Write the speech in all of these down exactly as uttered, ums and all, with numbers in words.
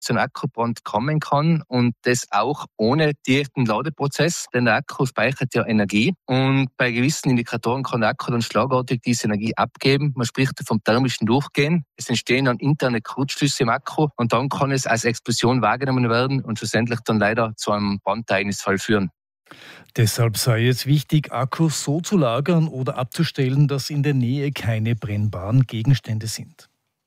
zu einem Akkubrand kommen kann und das auch ohne direkten Ladeprozess, denn der Akku speichert ja Energie und bei gewissen Indikatoren kann der Akku dann schlagartig diese Energie abgeben. Man spricht vom thermischen Durchgehen. Es entstehen dann interne Kurzschlüsse im Akku und dann kann es als Explosion wahrgenommen werden und schlussendlich dann leider zu einem Brandereignisfall führen. Deshalb sei es wichtig, Akkus so zu lagern oder abzustellen, dass in der Nähe keine brennbaren Gegenstände sind.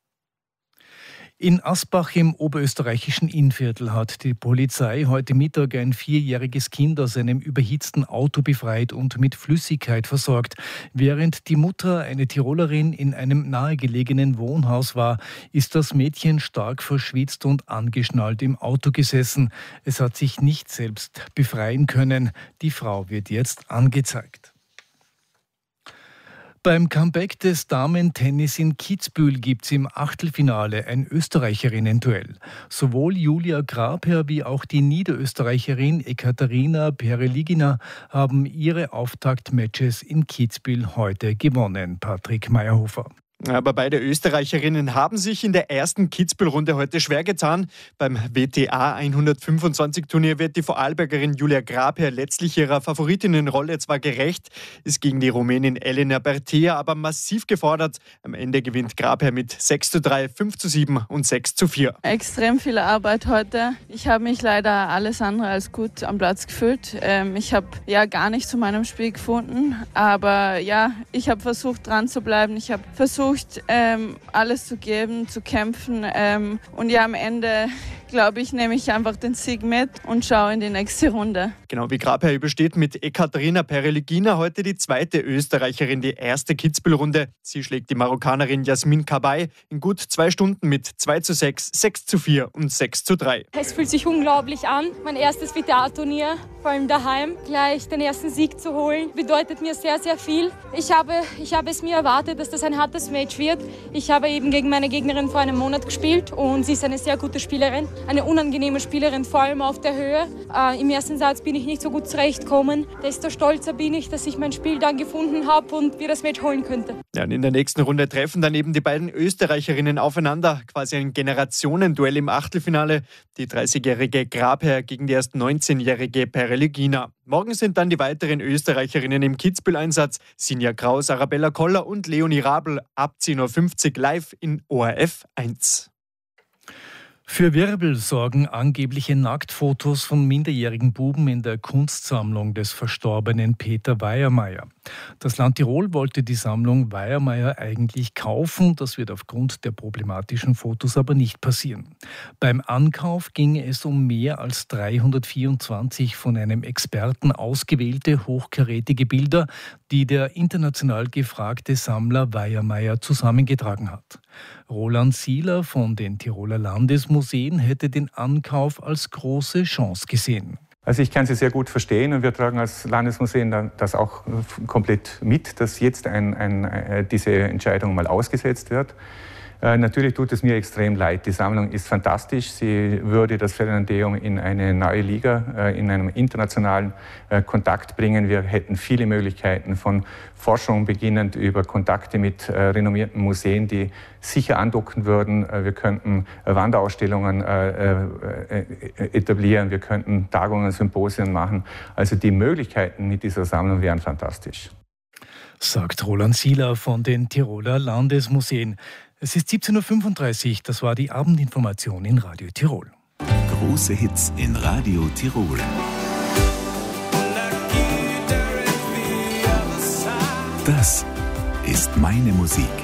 In Asbach im oberösterreichischen Innviertel hat die Polizei heute Mittag ein vierjähriges Kind aus einem überhitzten Auto befreit und mit Flüssigkeit versorgt. Während die Mutter, eine Tirolerin, in einem nahegelegenen Wohnhaus war, ist das Mädchen stark verschwitzt und angeschnallt im Auto gesessen. Es hat sich nicht selbst befreien können. Die Frau wird jetzt angezeigt. Beim Comeback des Damen-Tennis in Kitzbühel gibt es im Achtelfinale ein Österreicherinnen-Duell. Sowohl Julia Grabherr wie auch die Niederösterreicherin Ekaterina Pereligina haben ihre Auftaktmatches in Kitzbühel heute gewonnen. Patrick Meyerhofer. Aber beide Österreicherinnen haben sich in der ersten Kitzbühel-Runde heute schwer getan. Beim W T A hundertfünfundzwanzig-Turnier wird die Vorarlbergerin Julia Grabherr letztlich ihrer Favoritinnenrolle zwar gerecht, ist gegen die Rumänin Elena Bertea aber massiv gefordert. Am Ende gewinnt Grabherr mit sechs zu drei, fünf zu sieben und sechs zu vier. Extrem viel Arbeit heute. Ich habe mich leider alles andere als gut am Platz gefühlt. Ähm, ich habe ja gar nicht zu meinem Spiel gefunden, aber ja, ich habe versucht dran zu bleiben. Ich habe versucht, Ähm, alles zu geben, zu kämpfen ähm, und ja, am Ende, glaube ich, nehme ich einfach den Sieg mit und schaue in die nächste Runde. Genau wie Grabherr übersteht mit Ekaterina Pereligina heute die zweite Österreicherin die erste Kitzbühel-Runde. Sie schlägt die Marokkanerin Jasmin Kabay in gut zwei Stunden mit zwei zu sechs, sechs zu vier und sechs zu drei. Es fühlt sich unglaublich an. Mein erstes W T A-Turnier, vor allem daheim, gleich den ersten Sieg zu holen, bedeutet mir sehr, sehr viel. Ich habe, ich habe es mir erwartet, dass das ein hartes Match wird. Ich habe eben gegen meine Gegnerin vor einem Monat gespielt und sie ist eine sehr gute Spielerin, eine unangenehme Spielerin, vor allem auf der Höhe. Äh, Im ersten Satz bin ich nicht so gut zurechtgekommen. Desto stolzer bin ich, dass ich mein Spiel dann gefunden habe und wir das Match holen könnte. Ja, und in der nächsten Runde treffen dann eben die beiden Österreicherinnen aufeinander. Quasi ein Generationenduell im Achtelfinale. Die dreißigjährige Grabherr gegen die erst neunzehnjährige Pereligina. Morgen sind dann die weiteren Österreicherinnen im Kitzbühel-Einsatz. Sinja Kraus, Arabella Koller und Leonie Rabel ab zehn Uhr fünfzig live in O R F eins. Für Wirbel sorgen angebliche Nacktfotos von minderjährigen Buben in der Kunstsammlung des verstorbenen Peter Weiermeier. Das Land Tirol wollte die Sammlung Weiermeier eigentlich kaufen. Das wird aufgrund der problematischen Fotos aber nicht passieren. Beim Ankauf ging es um mehr als dreihundertvierundzwanzig von einem Experten ausgewählte hochkarätige Bilder, die der international gefragte Sammler Weiermeier zusammengetragen hat. Roland Sieler von den Tiroler Landesmuseen hätte den Ankauf als große Chance gesehen. Also ich kann Sie sehr gut verstehen und wir tragen als Landesmuseen das auch komplett mit, dass jetzt ein, ein, diese Entscheidung mal ausgesetzt wird. Äh, natürlich tut es mir extrem leid. Die Sammlung ist fantastisch. Sie würde das Ferdinandeum in eine neue Liga, äh, in einem internationalen äh, Kontakt bringen. Wir hätten viele Möglichkeiten von Forschung beginnend über Kontakte mit äh, renommierten Museen, die sicher andocken würden. Äh, wir könnten äh, Wanderausstellungen äh, äh, etablieren. Wir könnten Tagungen, Symposien machen. Also die Möglichkeiten mit dieser Sammlung wären fantastisch. Sagt Roland Sieler von den Tiroler Landesmuseen. Es ist siebzehn Uhr fünfunddreißig, das war die Abendinformation in Radio Tirol. Große Hits in Radio Tirol. Das ist meine Musik.